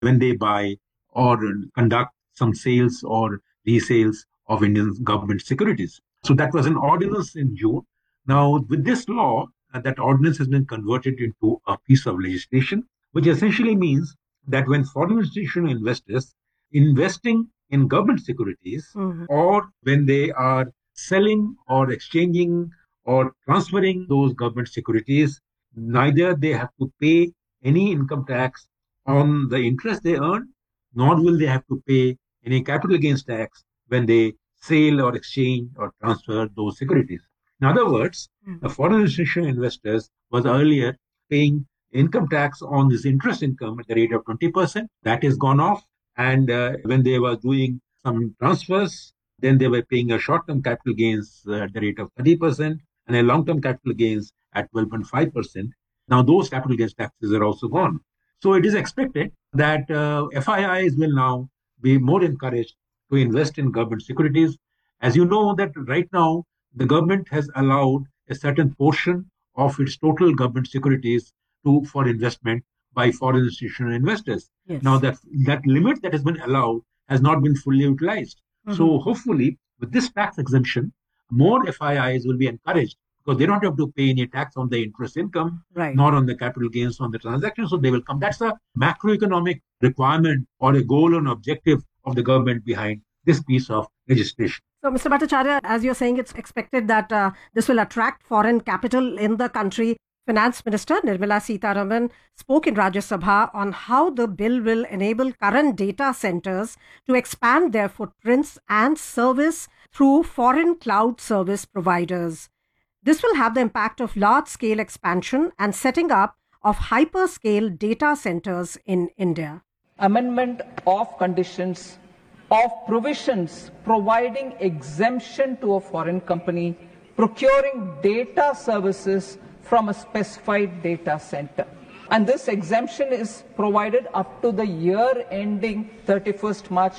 when they buy or conduct some sales or resales of Indian government securities. So that was an ordinance in June. Now, with this law, that ordinance has been converted into a piece of legislation, which essentially means that when foreign institutional investors investing in government securities, or when they are selling or exchanging or transferring those government securities, neither they have to pay any income tax on the interest they earn, nor will they have to pay any capital gains tax when they sell or exchange or transfer those securities. In other words, the foreign institutional investors was earlier paying income tax on this interest income at the rate of 20%. That is gone off. And when they were doing some transfers, then they were paying a short-term capital gains at the rate of 30% and a long-term capital gains at 12.5%. Now those capital gains taxes are also gone. So it is expected that FIIs will now be more encouraged to invest in government securities. As you know, that right now the government has allowed a certain portion of its total government securities for investment by foreign institutional investors. Yes. Now that limit that has been allowed has not been fully utilized. So hopefully, with this tax exemption, more FIIs will be encouraged because they don't have to pay any tax on the interest income, nor on the capital gains on the transaction. So they will come. That's a macroeconomic requirement or a goal and objective of the government behind this piece of legislation. So, Mr. Bhattacharya, as you're saying, it's expected that this will attract foreign capital in the country. Finance Minister Nirmala Sitharaman spoke in Rajya Sabha on how the bill will enable current data centers to expand their footprints and service through foreign cloud service providers. This will have the impact of large-scale expansion and setting up of hyperscale data centers in India. Amendment of conditions of provisions providing exemption to a foreign company procuring data services from a specified data center. And this exemption is provided up to the year ending 31st March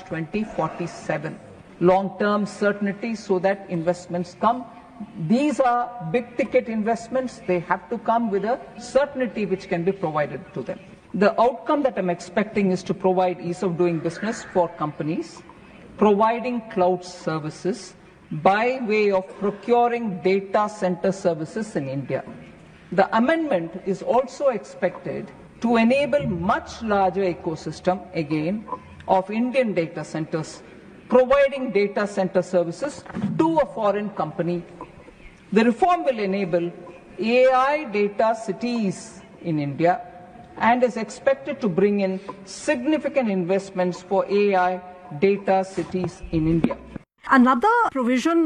2047. Long-term certainty so that investments come. These are big ticket investments. They have to come with a certainty which can be provided to them. The outcome that I'm expecting is to provide ease of doing business for companies, providing cloud services by way of procuring data center services in India. The amendment is also expected to enable much larger ecosystem, again, of Indian data centers, providing data center services to a foreign company. The reform will enable AI data cities in India and is expected to bring in significant investments for AI data cities in India. Another provision,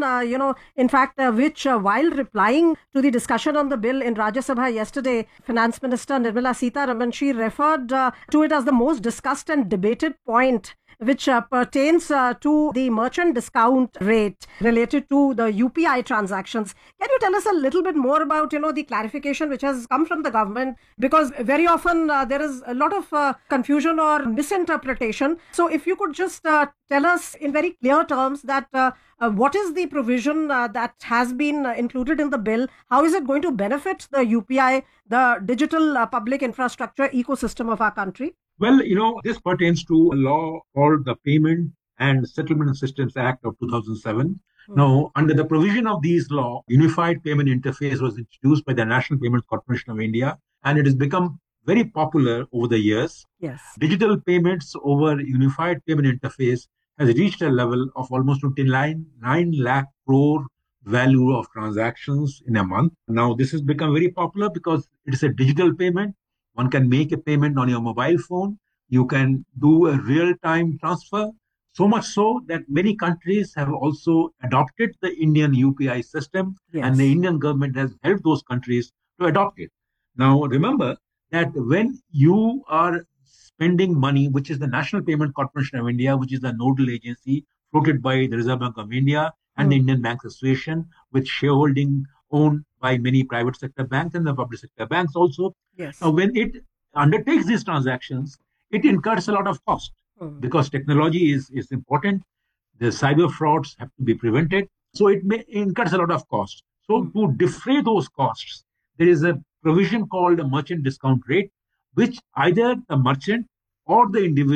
which while replying to the discussion on the bill in Rajya Sabha yesterday, Finance Minister Nirmala Sitharaman, she referred to it as the most discussed and debated point, which pertains to the merchant discount rate related to the UPI transactions. Can you tell us a little bit more about, the clarification which has come from the government? Because very often there is a lot of confusion or misinterpretation. So if you could just tell us in very clear terms that what is the provision that has been included in the bill? How is it going to benefit the UPI, the digital public infrastructure ecosystem of our country? Well, this pertains to a law called the Payment and Settlement Systems Act of 2007. Now, under the provision of these law, Unified Payment Interface was introduced by the National Payments Corporation of India, and it has become very popular over the years. Yes. Digital payments over Unified Payment Interface has reached a level of almost 9 lakh crore value of transactions in a month. Now, this has become very popular because it is a digital payment. One can make a payment on your mobile phone. You can do a real-time transfer. So much so that many countries have also adopted the Indian UPI system, and the Indian government has helped those countries to adopt it. Now, remember that when you are spending money, which is the National Payment Corporation of India, which is the nodal agency floated by the Reserve Bank of India and the Indian Banks Association, with shareholding owned by many private sector banks and the public sector banks also. Yes. Now, when it undertakes these transactions, it incurs a lot of cost because technology is important. The cyber frauds have to be prevented. So it incurs a lot of cost. So to defray those costs, there is a provision called a merchant discount rate, which either the merchant or the individual